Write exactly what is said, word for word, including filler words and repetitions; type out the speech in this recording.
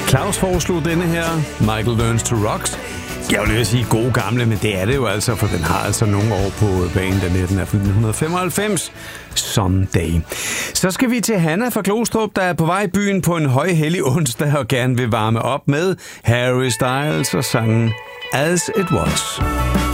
Claus foreslog denne her, Michael Learns to Rock. Jeg vil lige sige gode gamle, men det er det jo altså, for den har altså nogle år på banen. Den er fra nitten femoghalvfems. Someday. Så skal vi til Hanna fra Glostrup, der er på vej i byen på en højhellig onsdag og gerne vil varme op med Harry Styles og sangen As It Was.